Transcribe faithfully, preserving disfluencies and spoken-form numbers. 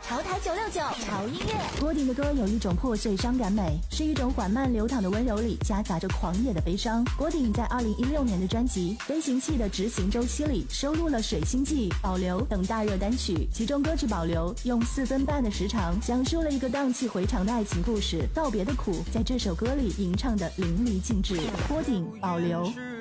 潮台九六九潮音乐。 郭顶的歌有一种破碎伤感美，是一种缓慢流淌的温柔里夹杂着狂野的悲伤。郭顶在二零一六年的专辑《飞行器的执行周期》里收录了《水星记》、《保留》等大热单曲，其中歌曲《保留》用四分半的时长讲述了一个荡气回肠的爱情故事，道别的苦在这首歌里吟唱的淋漓尽致。郭顶《保留》。